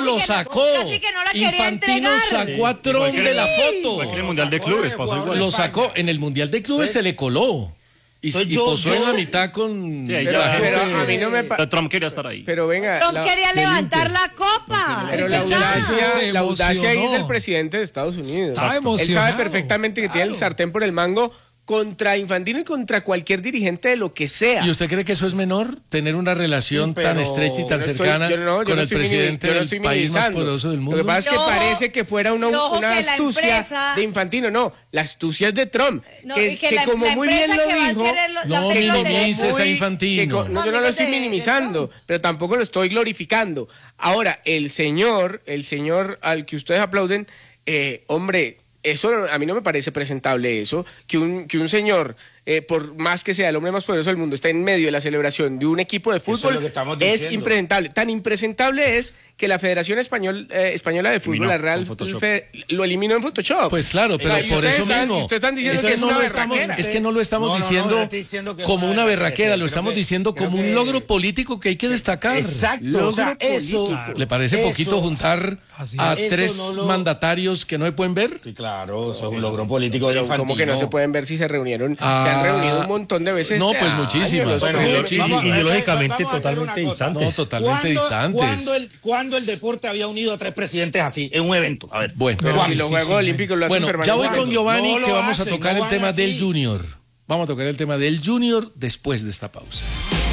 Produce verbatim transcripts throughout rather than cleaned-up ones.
lo sacó. Casi que no la quería Infantino entregar. sacó a Trump de la foto. En el Mundial de Clubes pasó igual. Lo sacó en el Mundial de Clubes, se le coló. Y, y yo, posó yo, en la mitad con... Sí, ahí Pero, ya, pero gente- a mí no me pa- Trump quería estar ahí. Pero venga, Trump la- quería levantar la copa. pero la Ya. audacia, Se la audacia ahí es emocionó. del presidente de Estados Unidos. Estaba Él emocionado. sabe perfectamente que tiene el sartén por el mango contra Infantino y contra cualquier dirigente de lo que sea. ¿Y usted cree que eso es menor? Tener una relación Sí, pero tan estrecha y tan Yo no estoy- cercana yo no- yo con no el estoy minimi- presidente yo no del estoy país más minimizando. poderoso del mundo. Lo que pasa es que Y ojo- parece que fuera una, y ojo una que la astucia empresa- de Infantino. No, la astucia es de Trump. No, que, y que que la- como la muy bien empresa lo que va a dijo... querer lo- No la- los minimices derechos. a muy- Infantino. que co- no, yo no lo estoy Amigos de- minimizando, pero tampoco lo estoy glorificando. Ahora, el señor, el señor al que ustedes aplauden, eh, hombre, eso a mí no me parece presentable eso, que un, que un señor, eh, por más que sea el hombre más poderoso del mundo, está en medio de la celebración de un equipo de Eso es fútbol, lo que estamos es diciendo. impresentable. Tan impresentable es que la Federación Español, eh, Española de Fútbol, Eliminó la Real, con Photoshop. Fe- lo eliminó en Photoshop. Pues claro, pero O sea, y por ustedes eso están- mismo. y ustedes están diciendo es que que es no una lo berraquera. estamos, es que no lo estamos No, no, no, diciendo yo estoy diciendo que es como una una berraquera, berraquera, lo creo estamos que- diciendo creo como que- un logro político que hay que destacar. Exacto, o sea, Logro eso... político. ¿Le parece eso- poquito juntar Así a es. Eso tres no lo- mandatarios que no se pueden ver? Sí, claro, eso es un logro político de Pero Infantino. como que no se pueden ver si se reunieron. Ah. Se han reunido un montón de veces. No, este pues año, muchísimas. los Bueno, tres. muchísimas. vamos- ideológicamente vamos a hacer una totalmente cosa. distantes. No, totalmente ¿Cuándo- distantes. ¿cuándo el, cuándo el deporte había unido a tres presidentes así en un evento? A ver. Bueno. Pero ¿Cuándo? si los Juegos Olímpicos lo hacen Bueno, ya voy permanentemente. con Giovanni, No lo que vamos a hacen, tocar no el van tema así. del Junior. Vamos a tocar el tema del Junior después de esta pausa.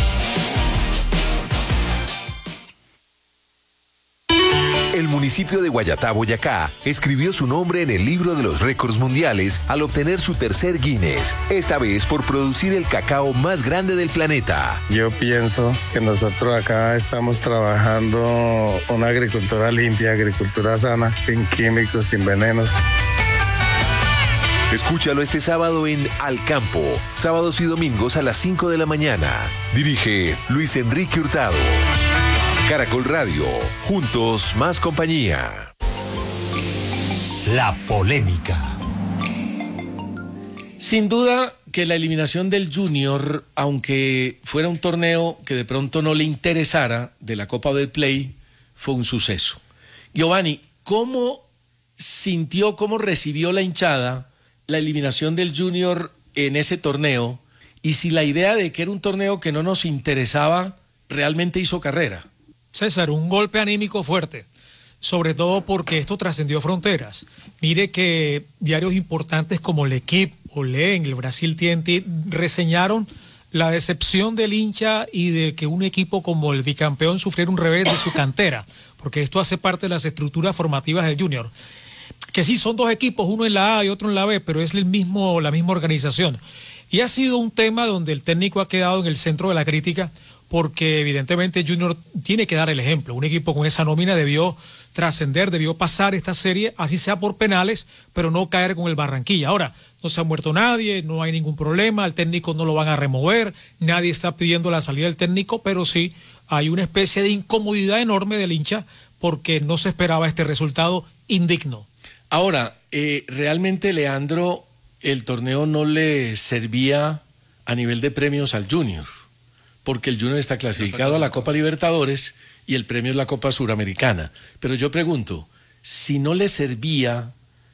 El municipio de Guayatá, Boyacá, escribió su nombre en el libro de los récords mundiales al obtener su tercer Guinness, esta vez por producir el cacao más grande del planeta. Yo pienso que nosotros acá estamos trabajando una agricultura limpia, agricultura sana, sin químicos, sin venenos. Escúchalo este sábado en Al Campo, sábados y domingos a las cinco de la mañana. Dirige Luis Enrique Hurtado. Caracol Radio, juntos más compañía. La polémica. Sin duda que la eliminación del Junior, aunque fuera un torneo que de pronto no le interesara de la Copa del Play, fue un suceso. Giovanni, ¿cómo sintió, cómo recibió la hinchada la eliminación del Junior en ese torneo? Y si la idea de que era un torneo que no nos interesaba realmente hizo carrera. César, un golpe anímico fuerte, sobre todo porque esto trascendió fronteras. Mire que diarios importantes como L'Equipe o Le en el Brasil T N T reseñaron la decepción del hincha y de que un equipo como el bicampeón sufriera un revés de su cantera, porque esto hace parte de las estructuras formativas del Junior. Que sí, son dos equipos, uno en la A y otro en la B, pero es el mismo, la misma organización. Y ha sido un tema donde el técnico ha quedado en el centro de la crítica, porque evidentemente Junior tiene que dar el ejemplo. Un equipo con esa nómina debió trascender, debió pasar esta serie, así sea por penales, pero no caer con el Barranquilla. Ahora, no se ha muerto nadie, no hay ningún problema, al técnico no lo van a remover, nadie está pidiendo la salida del técnico, pero sí hay una especie de incomodidad enorme del hincha porque no se esperaba este resultado indigno. Ahora, eh, realmente, Leandro, el torneo no le servía a nivel de premios al Junior, porque el Junior está clasificado a la Copa Libertadores y el premio es la Copa Suramericana. Pero yo pregunto, si no le servía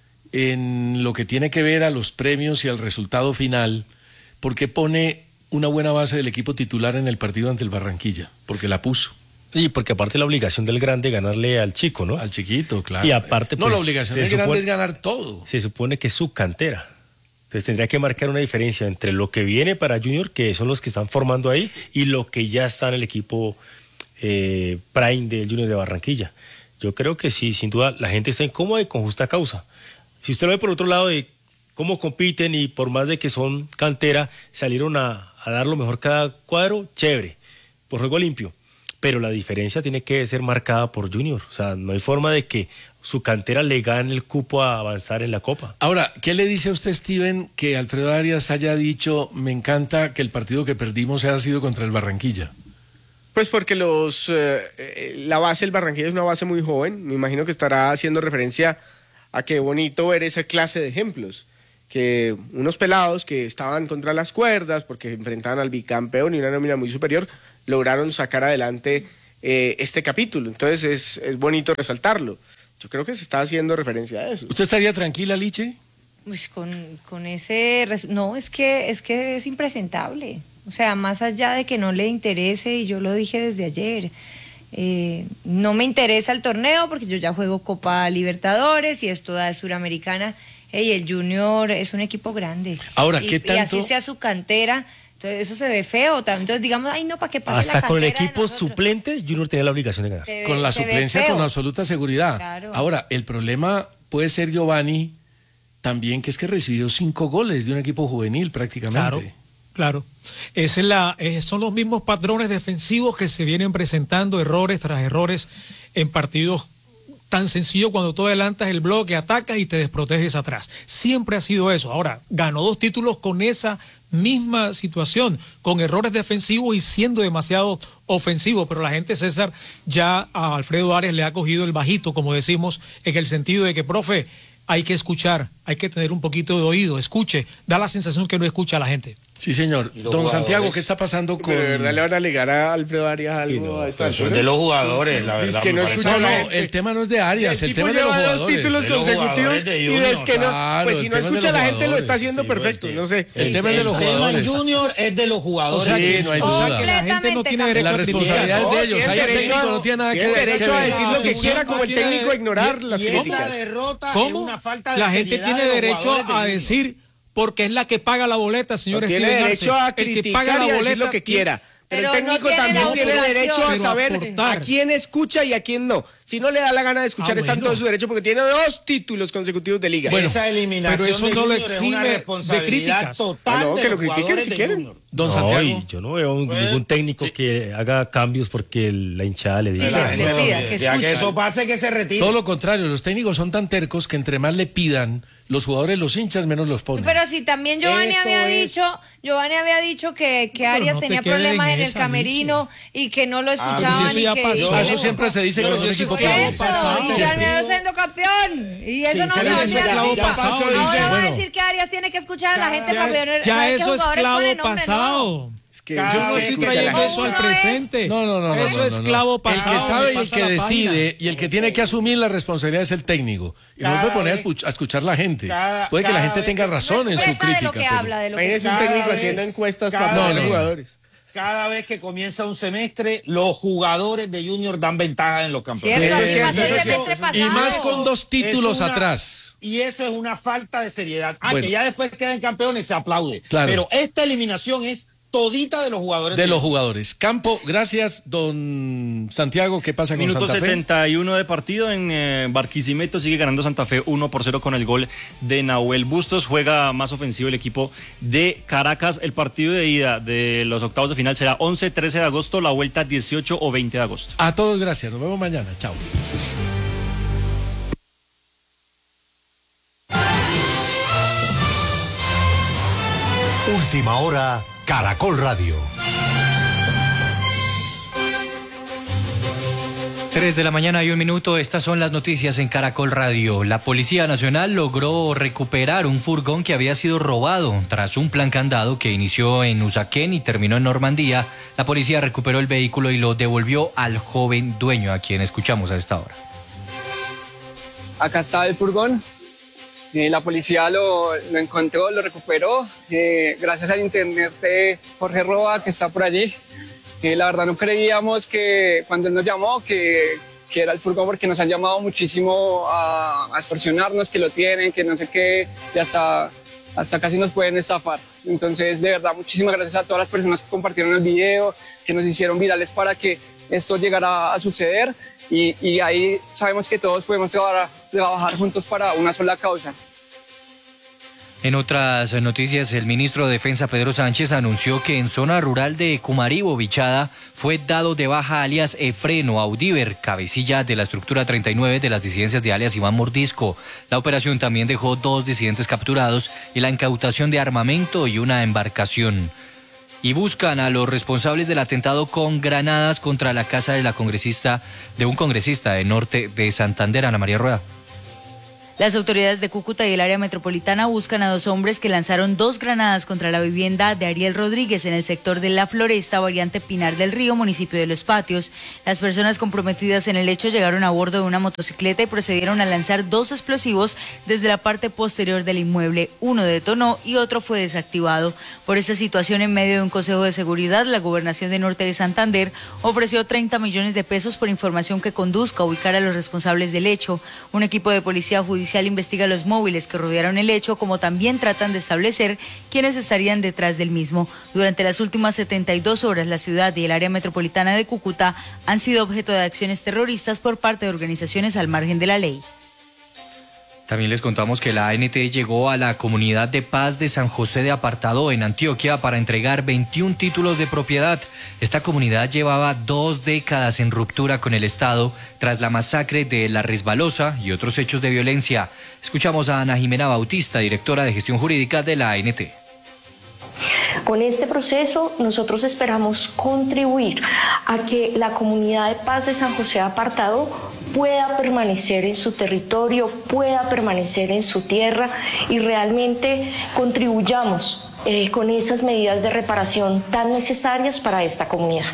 en lo que tiene que ver a los premios y al resultado final, ¿por qué pone una buena base del equipo titular en el partido ante el Barranquilla? Porque la puso. Y porque aparte la obligación del grande es ganarle al chico, ¿no? Al chiquito, claro. Y aparte, no, pues, la obligación se del grande supone- es ganar todo. Se supone que es su cantera. Entonces tendría que marcar una diferencia entre lo que viene para Junior, que son los que están formando ahí, y lo que ya está en el equipo eh, Prime del Junior de Barranquilla. Yo creo que sí, sin duda, la gente está incómoda y con justa causa. Si usted lo ve por otro lado de cómo compiten y por más de que son cantera, salieron a, a dar lo mejor cada cuadro, chévere, por juego limpio. Pero la diferencia tiene que ser marcada por Junior. O sea, no hay forma de que su cantera le gane el cupo a avanzar en la Copa. Ahora, ¿qué le dice a usted, Steven, que Alfredo Arias haya dicho, me encanta que el partido que perdimos haya sido contra el Barranquilla? Pues porque los eh, la base del Barranquilla es una base muy joven. Me imagino que estará haciendo referencia a qué bonito ver esa clase de ejemplos. Que unos pelados que estaban contra las cuerdas porque enfrentaban al bicampeón y una nómina muy superior, lograron sacar adelante eh, este capítulo. Entonces es, es bonito resaltarlo. Yo creo que se está haciendo referencia a eso. ¿Usted estaría tranquila, Liche? Pues con, con ese... resu- No, es que, es que es impresentable. O sea, más allá de que no le interese, y yo lo dije desde ayer, eh, no me interesa el torneo porque yo ya juego Copa Libertadores y es toda suramericana. Ey, el Junior es un equipo grande. Ahora, y, ¿qué y tanto? así sea su cantera, entonces eso se ve feo. tam- Entonces digamos, ay no, ¿para qué pase la Hasta con el cantera de equipo nosotros? suplente, Junior tenía la obligación de ganar. Se ve- Con la se ve suplencia feo. con absoluta seguridad. Claro. Ahora, el problema puede ser, Giovanni, también que es que recibió cinco goles de un equipo juvenil prácticamente. Claro, claro. Esa es la, eh, son los mismos patrones defensivos que se vienen presentando, errores tras errores en partidos tan sencillos cuando tú adelantas el bloque, atacas y te desproteges atrás. Siempre ha sido eso. Ahora, ganó dos títulos con esa misma situación, con errores defensivos y siendo demasiado ofensivo, pero la gente, César, ya a Alfredo Arias le ha cogido el bajito, como decimos, en el sentido de que, profe, hay que escuchar, hay que tener un poquito de oído, escuche, da la sensación que no escucha a la gente. Sí, señor. Y los Don jugadores. Santiago, ¿qué está pasando con...? ¿De verdad le van a alegar a Alfredo Arias algo? Sí, no, a esta Eso es altura? de los jugadores, la Dice verdad. que me no parece. escucha No, a la no, gente. el tema no es de Arias, el, el tema tipo es de los lleva dos jugadores. títulos De los consecutivos jugadores de y Junior, es que no, claro, pues el si no tema es de escucha a los la gente lo está jugadores. haciendo Sí, perfecto, fuerte. no sé. El tema es de los El tema en jugadores. Junior es de los jugadores. O sea, de sí, no hay Junior. duda. Que la gente no tiene derecho La a criticar. responsabilidad es de No, ellos. tienen Ahí el derecho técnico a- no tiene nada que tienen ver. derecho a decir lo que No, quiera no, como el tiene- técnico a ignorar y- las Y esa críticas. derrota es ¿Cómo? una falta de La gente seriedad tiene de los derecho jugadores de a Junior. decir, porque es la que paga la boleta, señores. Tiene Steven derecho Arce. a El que criticar paga la y a decir boleta lo que tiene- quiera. Pero, Pero el no técnico tiene también la tiene obligación. derecho a Pero saber aportar. a quién escucha y a quién no. Si no le da la gana de escuchar, Ah, está en bueno. todo su derecho porque tiene dos títulos consecutivos de liga. Bueno, Esa eliminación pero eso de no lo Junior es exime una de responsabilidad críticas. total No, no, de que los lo critiquen jugadores si de quieren. Junior. Don No, Santiago. y yo no veo un- Pues, ningún técnico que haga cambios porque la hinchada le Que diga. la le gente lo pida, pide. que Ya que escuche. eso pase, que se retire. Todo lo contrario, los técnicos son tan tercos que entre más le pidan los jugadores, los hinchas, menos los ponen. Pero si también Giovanni Esto había es- dicho, Giovanni había dicho que, que No, pero Arias no te tenía quedes problemas en en el esa, camerino y que no lo pero escuchaban eso y ya que... pasó. y Eso que eso no- siempre se dice Pero con un eso equipo es Por clavo pierde. pasado. eso, y terminó siendo campeón. Y eso Sí, no se me va a le dice decir. clavo ya pasado, pasó, dice. Ahora va a Bueno. decir que Arias tiene que escuchar a la gente ya- para poder Ya saber qué eso es jugadores clavo ponen, hombre, pasado. Es que Cada Yo no vez estoy que trayendo se- eso al Eso es- presente. No, no, no, no. Eso no, es no, no. clavo pasado. El que sabe y el pasa que la decide página. y el que tiene que asumir la responsabilidad es el técnico. Y no Cada puede poner a vez- escuch- a escuchar la gente. cada- Puede que la cada gente vez tenga que- razón en su expresa crítica. de lo que pero- habla, de lo que imagínese un Cada técnico vez- haciendo encuestas cada para vez- los jugadores. Cada vez que comienza un semestre, los jugadores de Junior dan ventaja en los campeonatos. Cierto, Sí, así pasó sí, el sí, semestre sí. pasado. Y más con dos títulos Es una- atrás. Y eso es una falta de seriedad. Ah, Bueno. que ya después quedan campeones, se aplaude. Claro. Pero esta eliminación es todita de los jugadores. De los jugadores. Campo, gracias, don Santiago. ¿Qué pasa con Minuto Santa Fe? setenta y uno de partido en eh, Barquisimeto, sigue ganando Santa Fe uno por cero con el gol de Nahuel Bustos. Juega más ofensivo el equipo de Caracas. El partido de ida de los octavos de final será once, trece de agosto, la vuelta dieciocho o veinte de agosto. A todos, gracias. Nos vemos mañana. Chao. Última hora, Caracol Radio. tres de la mañana y un minuto, estas son las noticias en Caracol Radio. La Policía Nacional logró recuperar un furgón que había sido robado. Tras un plan candado que inició en Usaquén y terminó en Normandía, la policía recuperó el vehículo y lo devolvió al joven dueño, a quien escuchamos a esta hora. Acá está el furgón. Eh, la policía lo, lo encontró, lo recuperó, eh, gracias al internet de Jorge Roa, que está por allí. Eh, la verdad no creíamos que cuando él nos llamó que, que era el furgón, porque nos han llamado muchísimo a, a extorsionarnos, que lo tienen, que no sé qué, y hasta, hasta casi nos pueden estafar. Entonces, de verdad, muchísimas gracias a todas las personas que compartieron el video, que nos hicieron virales para que esto llegara a suceder, y, y ahí sabemos que todos podemos trabajar, trabajar juntos para una sola causa. En otras noticias, el ministro de Defensa Pedro Sánchez anunció que en zona rural de Cumaribo, Bichada, fue dado de baja alias Efreno Audíver, cabecilla de la estructura treinta y nueve de las disidencias de alias Iván Mordisco. La operación también dejó dos disidentes capturados y la incautación de armamento y una embarcación. Y buscan a los responsables del atentado con granadas contra la casa de la congresista, de un congresista del norte de Santander, Ana María Rueda. Las autoridades de Cúcuta y el área metropolitana buscan a dos hombres que lanzaron dos granadas contra la vivienda de Ariel Rodríguez en el sector de La Floresta, variante Pinar del Río, municipio de Los Patios. Las personas comprometidas en el hecho llegaron a bordo de una motocicleta y procedieron a lanzar dos explosivos desde la parte posterior del inmueble. Uno detonó y otro fue desactivado. Por esta situación, en medio de un consejo de seguridad, la Gobernación de Norte de Santander ofreció treinta millones de pesos por información que conduzca a ubicar a los responsables del hecho. Un equipo de policía judicial investiga los móviles que rodearon el hecho, como también tratan de establecer quiénes estarían detrás del mismo. Durante las últimas setenta y dos horas, la ciudad y el área metropolitana de Cúcuta han sido objeto de acciones terroristas por parte de organizaciones al margen de la ley. También les contamos que la A N T llegó a la comunidad de paz de San José de Apartadó, en Antioquia, para entregar veintiún títulos de propiedad. Esta comunidad llevaba dos décadas en ruptura con el Estado tras la masacre de La Resbalosa y otros hechos de violencia. Escuchamos a Ana Jimena Bautista, directora de gestión jurídica de la A N T. Con este proceso nosotros esperamos contribuir a que la comunidad de paz de San José de Apartadó pueda permanecer en su territorio, pueda permanecer en su tierra y realmente contribuyamos eh, con esas medidas de reparación tan necesarias para esta comunidad.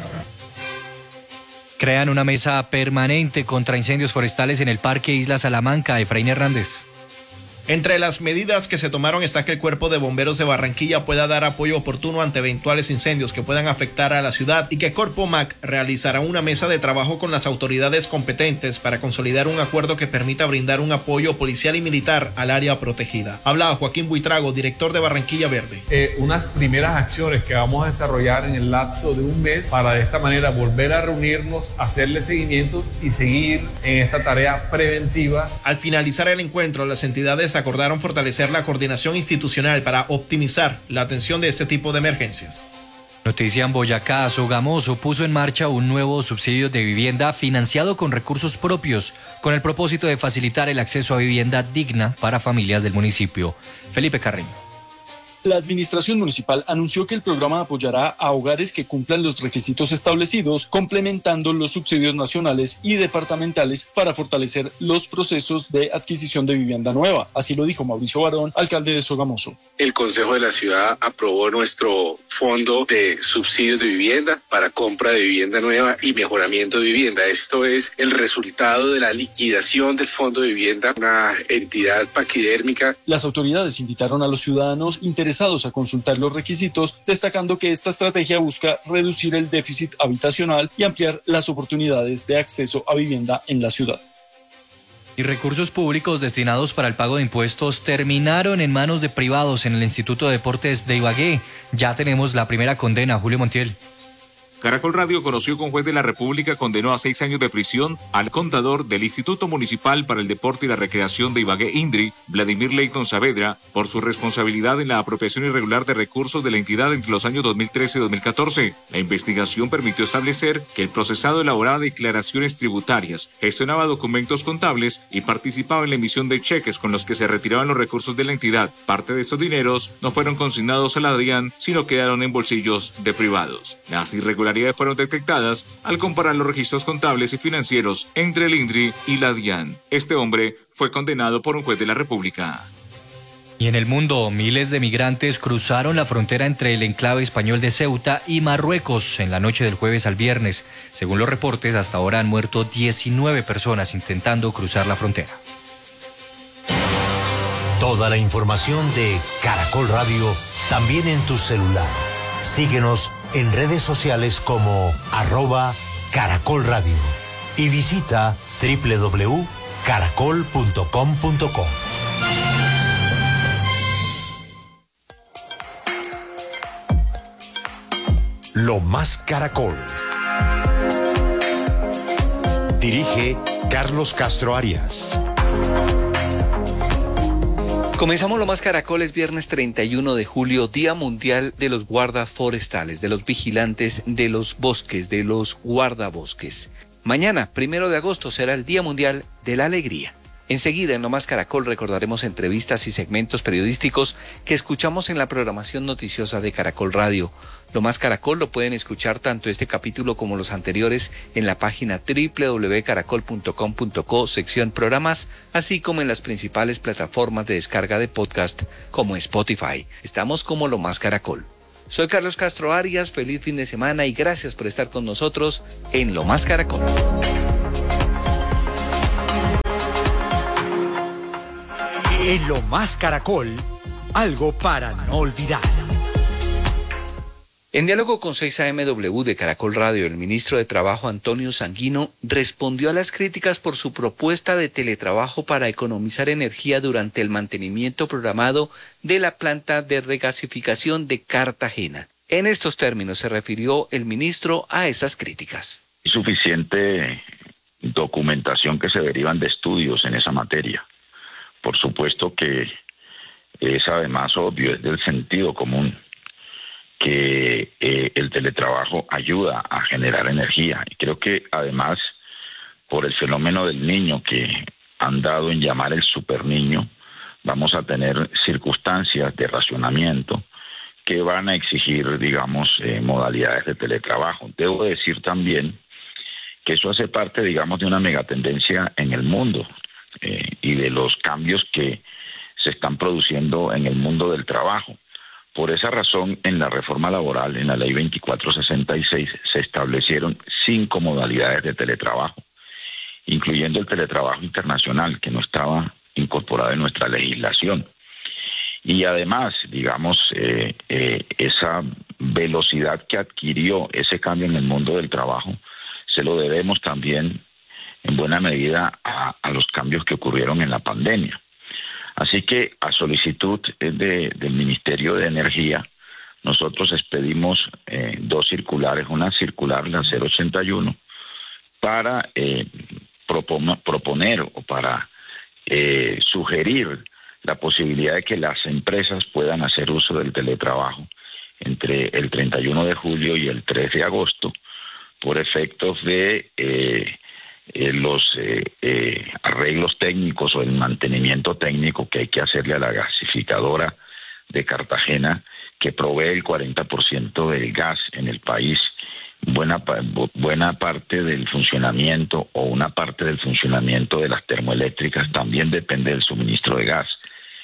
Crean una mesa permanente contra incendios forestales en el Parque Isla Salamanca. Efraín Hernández. Entre las medidas que se tomaron está que el Cuerpo de Bomberos de Barranquilla pueda dar apoyo oportuno ante eventuales incendios que puedan afectar a la ciudad y que Corpomac realizará una mesa de trabajo con las autoridades competentes para consolidar un acuerdo que permita brindar un apoyo policial y militar al área protegida. Habla Joaquín Buitrago, director de Barranquilla Verde. Eh, unas primeras acciones que vamos a desarrollar en el lapso de un mes para de esta manera volver a reunirnos, hacerle seguimientos y seguir en esta tarea preventiva. Al finalizar el encuentro, las entidades acordaron fortalecer la coordinación institucional para optimizar la atención de este tipo de emergencias. Noticia en Boyacá, Sogamoso puso en marcha un nuevo subsidio de vivienda financiado con recursos propios, con el propósito de facilitar el acceso a vivienda digna para familias del municipio. Felipe Carreño. La administración municipal anunció que el programa apoyará a hogares que cumplan los requisitos establecidos, complementando los subsidios nacionales y departamentales para fortalecer los procesos de adquisición de vivienda nueva. Así lo dijo Mauricio Barón, alcalde de Sogamoso. El Consejo de la Ciudad aprobó nuestro fondo de subsidios de vivienda para compra de vivienda nueva y mejoramiento de vivienda. Esto es el resultado de la liquidación del Fondo de Vivienda, una entidad paquidérmica. Las autoridades invitaron a los ciudadanos interesados a consultar los requisitos, destacando que esta estrategia busca reducir el déficit habitacional y ampliar las oportunidades de acceso a vivienda en la ciudad. Y recursos públicos destinados para el pago de impuestos terminaron en manos de privados en el Instituto de Deportes de Ibagué. Ya tenemos la primera condena, Julio Montiel. Caracol Radio conoció que un juez de la República condenó a seis años de prisión al contador del Instituto Municipal para el Deporte y la Recreación de Ibagué, INDRI, Vladimir Leighton Saavedra, por su responsabilidad en la apropiación irregular de recursos de la entidad entre los años dos mil trece y dos mil catorce. La investigación permitió establecer que el procesado elaboraba declaraciones tributarias, gestionaba documentos contables y participaba en la emisión de cheques con los que se retiraban los recursos de la entidad. Parte de estos dineros no fueron consignados a la DIAN, sino quedaron en bolsillos de privados. Las irregularidades fueron detectadas al comparar los registros contables y financieros entre el INDRI y la DIAN. Este hombre fue condenado por un juez de la República. Y en el mundo, miles de migrantes cruzaron la frontera entre el enclave español de Ceuta y Marruecos en la noche del jueves al viernes. Según los reportes, hasta ahora han muerto diecinueve personas intentando cruzar la frontera. Toda la información de Caracol Radio también en tu celular. Síguenos en redes sociales como arroba Caracol Radio y visita doble u doble u doble u punto caracol punto com punto co. Lo más Caracol. Dirige Carlos Castro Arias. Comenzamos Lo Más Caracol, es viernes treinta y uno de julio, Día Mundial de los Guardas Forestales, de los vigilantes de los bosques, de los guardabosques. Mañana, primero de agosto, será el Día Mundial de la Alegría. Enseguida, en Lo Más Caracol, recordaremos entrevistas y segmentos periodísticos que escuchamos en la programación noticiosa de Caracol Radio. Lo Más Caracol lo pueden escuchar tanto este capítulo como los anteriores en la página doble u doble u doble u punto caracol punto com punto co, sección programas, así como en las principales plataformas de descarga de podcast como Spotify. Estamos como Lo Más Caracol. Soy Carlos Castro Arias, feliz fin de semana y gracias por estar con nosotros en Lo Más Caracol. En Lo Más Caracol, algo para no olvidar. En diálogo con seis A M W de Caracol Radio, el ministro de Trabajo Antonio Sanguino respondió a las críticas por su propuesta de teletrabajo para economizar energía durante el mantenimiento programado de la planta de regasificación de Cartagena. En estos términos se refirió el ministro a esas críticas. Suficiente documentación que se derivan de estudios en esa materia. Por supuesto que es además obvio, es del sentido común, que eh, el teletrabajo ayuda a generar energía. Y creo que además, por el fenómeno del niño que han dado en llamar el superniño, vamos a tener circunstancias de racionamiento que van a exigir, digamos, eh, modalidades de teletrabajo. Debo decir también que eso hace parte, digamos, de una megatendencia en el mundo eh, y de los cambios que se están produciendo en el mundo del trabajo. Por esa razón, en la reforma laboral, en la ley veinticuatro sesenta y seis, se establecieron cinco modalidades de teletrabajo, incluyendo el teletrabajo internacional, que no estaba incorporado en nuestra legislación. Y además, digamos, eh, eh, esa velocidad que adquirió ese cambio en el mundo del trabajo, se lo debemos también en buena medida a, a los cambios que ocurrieron en la pandemia. Así que a solicitud de, del Ministerio de Energía, nosotros expedimos eh, dos circulares, una circular, la cero ochenta y uno, para eh, propon, proponer o para eh, sugerir la posibilidad de que las empresas puedan hacer uso del teletrabajo entre el treinta y uno de julio y el tres de agosto, por efectos de eh, eh, los eh, eh, arreglos técnicos o el mantenimiento técnico que hay que hacerle a la gasificadora de Cartagena, que provee el cuarenta por ciento del gas en el país. Buena, buena parte del funcionamiento o una parte del funcionamiento de las termoeléctricas también depende del suministro de gas.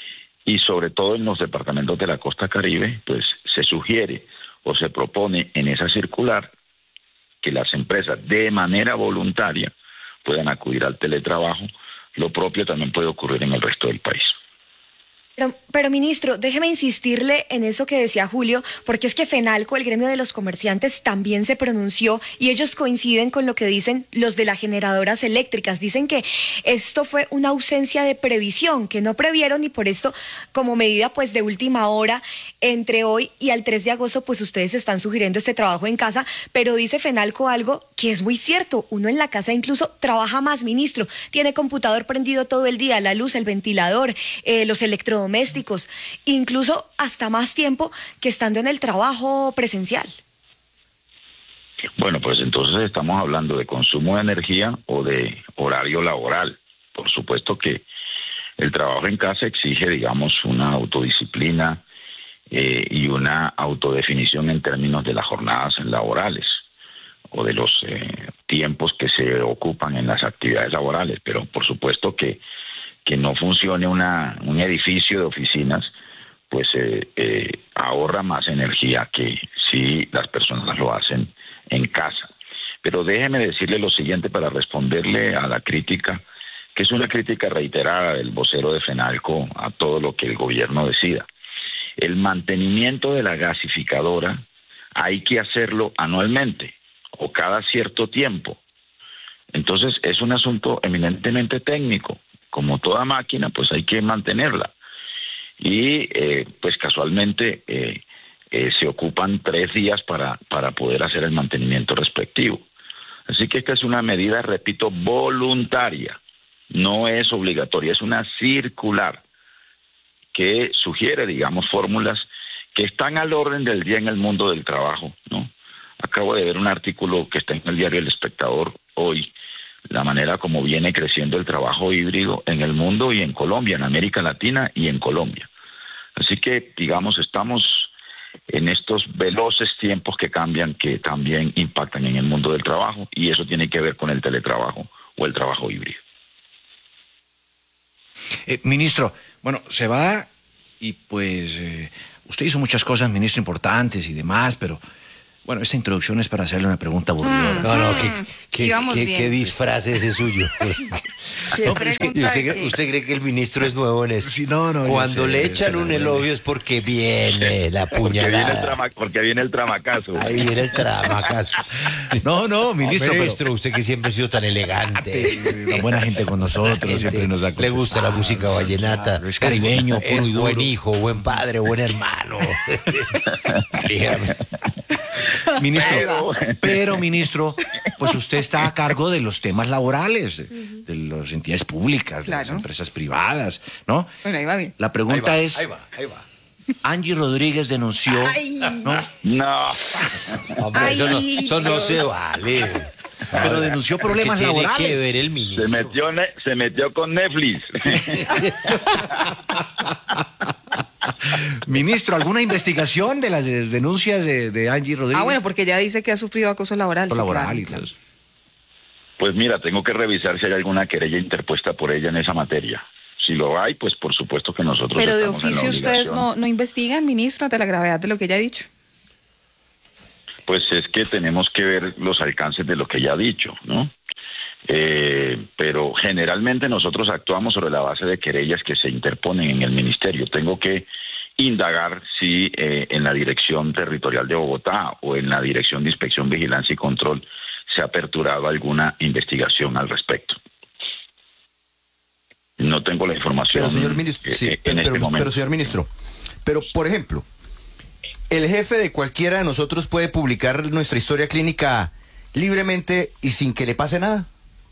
Y sobre todo en los departamentos de la costa Caribe, pues se sugiere o se propone en esa circular que las empresas de manera voluntaria puedan acudir al teletrabajo. Lo propio también puede ocurrir en el resto del país. Pero, pero, ministro, déjeme insistirle en eso que decía Julio, porque es que FENALCO, el gremio de los comerciantes, también se pronunció y ellos coinciden con lo que dicen los de las generadoras eléctricas. Dicen que esto fue una ausencia de previsión, que no previeron y por esto, como medida pues de última hora, entre hoy y al tres de agosto, pues ustedes están sugiriendo este trabajo en casa, pero dice FENALCO algo que es muy cierto. Uno en la casa incluso trabaja más, ministro. Tiene computador prendido todo el día, la luz, el ventilador, eh, los electrodomésticos, domésticos, incluso hasta más tiempo que estando en el trabajo presencial. Bueno, pues entonces estamos hablando de consumo de energía o de horario laboral. Por supuesto que el trabajo en casa exige, digamos, una autodisciplina eh, y una autodefinición en términos de las jornadas laborales o de los eh, tiempos que se ocupan en las actividades laborales, pero por supuesto que que no funcione una, un edificio de oficinas, pues eh, eh, ahorra más energía que si las personas lo hacen en casa. Pero déjeme decirle lo siguiente para responderle a la crítica, que es una crítica reiterada del vocero de FENALCO a todo lo que el gobierno decida. El mantenimiento de la gasificadora hay que hacerlo anualmente o cada cierto tiempo. Entonces es un asunto eminentemente técnico. Como toda máquina, pues hay que mantenerla. Y eh, pues casualmente eh, eh, se ocupan tres días para, para poder hacer el mantenimiento respectivo. Así que esta es una medida, repito, voluntaria. No es obligatoria, es una circular que sugiere, digamos, fórmulas que están al orden del día en el mundo del trabajo, ¿no? Acabo de ver un artículo que está en el diario El Espectador hoy, la manera como viene creciendo el trabajo híbrido en el mundo y en Colombia, en América Latina y en Colombia. Así que, digamos, estamos en estos veloces tiempos que cambian, que también impactan en el mundo del trabajo, y eso tiene que ver con el teletrabajo o el trabajo híbrido. Eh, ministro, bueno, se va y pues eh, usted hizo muchas cosas, ministro, importantes y demás, pero bueno, esta introducción es para hacerle una pregunta aburrida. No, no, ¿qué, qué, qué, qué disfraz es ese suyo? No, pero es que usted, ¿Usted cree que el ministro es nuevo en eso? Sí, no, no, Cuando sé, le echan un elogio es porque viene la puñalada. Porque viene el, trama, porque viene el tramacazo. Ahí viene el tramacazo. No, no, ministro. Oh, ministro, pero, usted que siempre ha sido tan elegante. Tan buena gente con nosotros, gente, siempre nos da le gusta la música vallenata. Claro, es caribeño, es, puro es y duro. Buen hijo, buen padre, buen hermano. Ministro, pero, pero, ministro, pues usted está a cargo de los temas laborales, de las entidades públicas, claro, de las empresas privadas, ¿no? Bueno, ahí va bien. La pregunta ahí va, es, ahí va, ahí va. Angie Rodríguez denunció, Ay. ¿no? No. Hombre, eso no, eso no se vale. Pero denunció problemas tiene laborales. Que ver el ministro. Se metió, se metió con Netflix. Ministro, ¿alguna investigación de las denuncias de, de Angie Rodríguez? Ah, bueno, porque ella dice que ha sufrido acoso laboral. Sí, laboral claro, y claro. Pues mira, tengo que revisar si hay alguna querella interpuesta por ella en esa materia. Si lo hay, pues por supuesto que nosotros. Pero de estamos en la oficio ustedes obligación. no, no investigan, ministro, ante la gravedad de lo que ella ha dicho. Pues es que tenemos que ver los alcances de lo que ella ha dicho, ¿no? Eh, pero generalmente nosotros actuamos sobre la base de querellas que se interponen en el ministerio. Tengo que indagar si eh, en la Dirección Territorial de Bogotá o en la Dirección de Inspección, Vigilancia y Control se ha aperturado alguna investigación al respecto. No tengo la información. Pero señor ministro, eh, sí, en pero, este pero, momento. pero señor ministro, pero por ejemplo, el jefe de cualquiera de nosotros puede publicar nuestra historia clínica libremente y sin que le pase nada.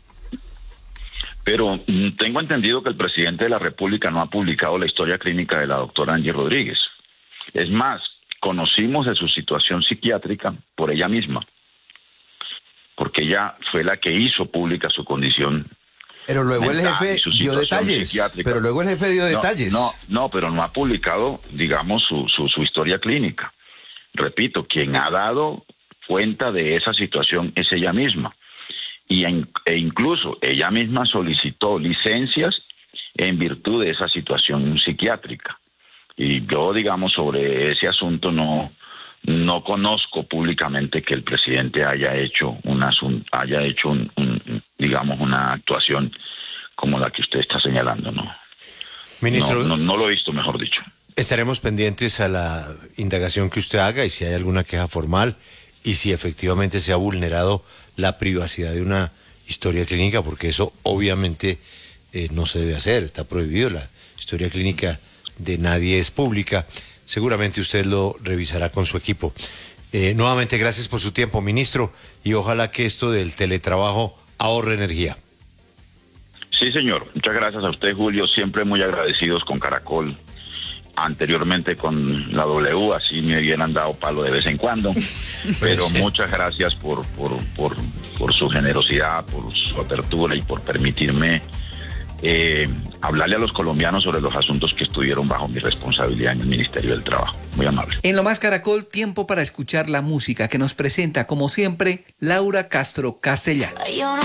Pero mm, tengo entendido que el presidente de la República no ha publicado la historia clínica de la doctora Angie Rodríguez. Es más, conocimos de su situación psiquiátrica por ella misma, porque ella fue la que hizo pública su condición. Pero luego el jefe dio detalles. Pero luego el jefe dio no, detalles. No, no, pero no ha publicado, digamos, su, su, su historia clínica. Repito, quien ha dado cuenta de esa situación es ella misma. Y en, e incluso ella misma solicitó licencias en virtud de esa situación psiquiátrica. Y yo, digamos, sobre ese asunto no, no conozco públicamente que el presidente haya hecho una, haya hecho un, un, digamos, una actuación como la que usted está señalando, ¿no? Ministro, no, no, no lo he visto, mejor dicho. Estaremos pendientes a la indagación que usted haga y si hay alguna queja formal y si efectivamente se ha vulnerado la privacidad de una historia clínica, porque eso obviamente eh, no se debe hacer, está prohibido. La historia clínica de nadie es pública. Seguramente usted lo revisará con su equipo. Eh, nuevamente, gracias por su tiempo, ministro, y ojalá que esto del teletrabajo ahorre energía. Sí, señor. Muchas gracias a usted, Julio. Siempre muy agradecidos con Caracol. Anteriormente con la W, así me hubieran dado palo de vez en cuando. Pero muchas gracias por, por, por, por su generosidad, por su apertura y por permitirme eh, hablarle a los colombianos sobre los asuntos que estuvieron bajo mi responsabilidad en el Ministerio del Trabajo. Muy amable. En Lo Más Caracol, tiempo para escuchar la música que nos presenta, como siempre, Laura Castro Castellano.